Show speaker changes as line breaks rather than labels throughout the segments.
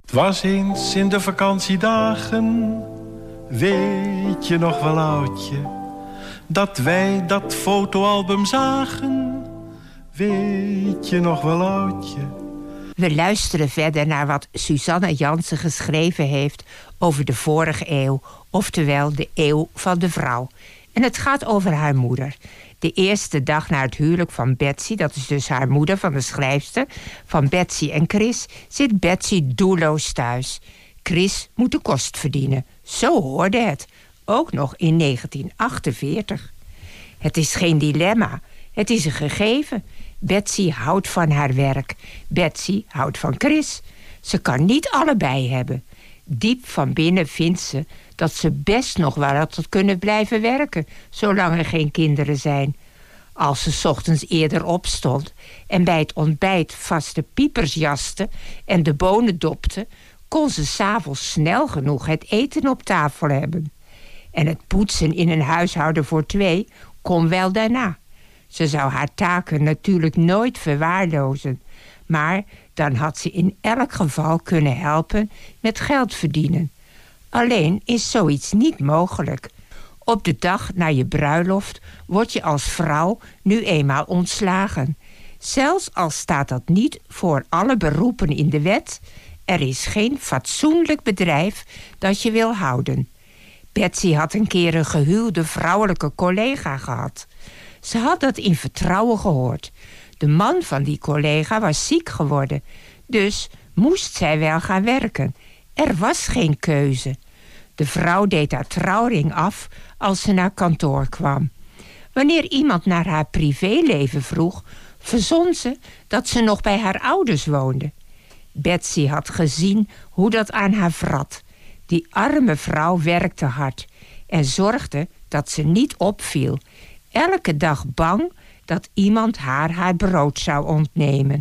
Het was eens in de vakantiedagen, weet je nog wel oudje, dat wij dat fotoalbum zagen, weet je nog wel oudje.
We luisteren verder naar wat Suzanne Jansen geschreven heeft over de vorige eeuw, oftewel de eeuw van de vrouw. En het gaat over haar moeder. De eerste dag na het huwelijk van Betsy, dat is dus haar moeder van de schrijfster, van Betsy en Chris, zit Betsy doelloos thuis. Chris moet de kost verdienen. Zo hoorde het. Ook nog in 1948. Het is geen dilemma. Het is een gegeven. Betsy houdt van haar werk. Betsy houdt van Chris. Ze kan niet allebei hebben. Diep van binnen vindt ze dat ze best nog wel had kunnen blijven werken, zolang er geen kinderen zijn. Als ze 's ochtends eerder opstond en bij het ontbijt vaste piepers jaste en de bonen dopte, kon ze 's avonds snel genoeg het eten op tafel hebben. En het poetsen in een huishouden voor 2 kon wel daarna. Ze zou haar taken natuurlijk nooit verwaarlozen, maar dan had ze in elk geval kunnen helpen met geld verdienen. Alleen is zoiets niet mogelijk. Op de dag na je bruiloft word je als vrouw nu eenmaal ontslagen. Zelfs al staat dat niet voor alle beroepen in de wet, er is geen fatsoenlijk bedrijf dat je wil houden. Betsy had een keer een gehuwde vrouwelijke collega gehad. Ze had dat in vertrouwen gehoord. De man van die collega was ziek geworden, dus moest zij wel gaan werken. Er was geen keuze. De vrouw deed haar trouwring af als ze naar kantoor kwam. Wanneer iemand naar haar privéleven vroeg, verzon ze dat ze nog bij haar ouders woonde. Betsy had gezien hoe dat aan haar vrat. Die arme vrouw werkte hard en zorgde dat ze niet opviel. Elke dag bang dat iemand haar brood zou ontnemen.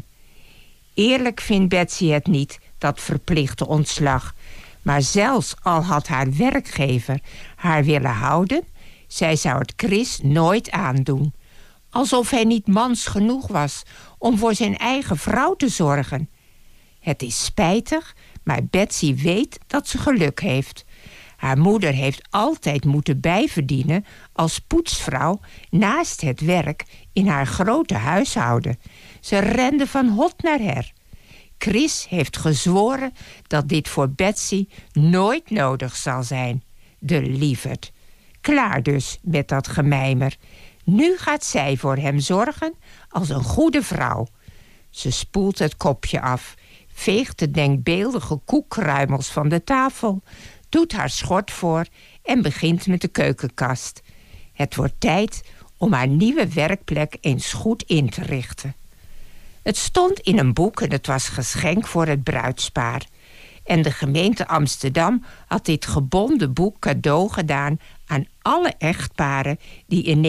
Eerlijk vindt Betsy het niet, dat verplichte ontslag. Maar zelfs al had haar werkgever haar willen houden, zij zou het Chris nooit aandoen. Alsof hij niet mans genoeg was om voor zijn eigen vrouw te zorgen. Het is spijtig, maar Betsy weet dat ze geluk heeft. Haar moeder heeft altijd moeten bijverdienen als poetsvrouw naast het werk in haar grote huishouden. Ze rende van hot naar her. Chris heeft gezworen dat dit voor Betsy nooit nodig zal zijn. De lieverd. Klaar dus met dat gemijmer. Nu gaat zij voor hem zorgen als een goede vrouw. Ze spoelt het kopje af, veegt de denkbeeldige koekkruimels van de tafel, doet haar schort voor en begint met de keukenkast. Het wordt tijd om haar nieuwe werkplek eens goed in te richten. Het stond in een boek en het was geschenk voor het bruidspaar. En de gemeente Amsterdam had dit gebonden boek cadeau gedaan aan alle echtparen die in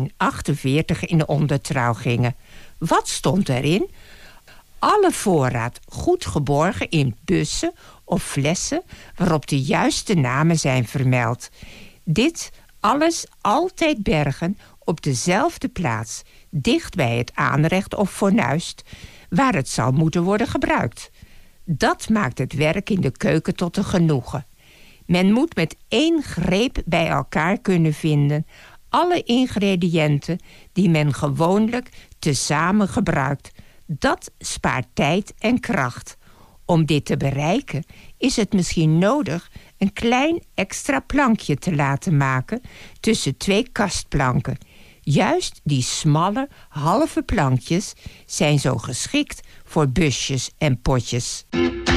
1948 in de ondertrouw gingen. Wat stond erin? Alle voorraad goed geborgen in bussen of flessen waarop de juiste namen zijn vermeld. Dit alles altijd bergen op dezelfde plaats, dicht bij het aanrecht of fornuis, waar het zal moeten worden gebruikt. Dat maakt het werk in de keuken tot een genoegen. Men moet met 1 greep bij elkaar kunnen vinden alle ingrediënten die men gewoonlijk tezamen gebruikt. Dat spaart tijd en kracht. Om dit te bereiken is het misschien nodig een klein extra plankje te laten maken tussen 2 kastplanken. Juist die smalle, halve plankjes zijn zo geschikt voor busjes en potjes.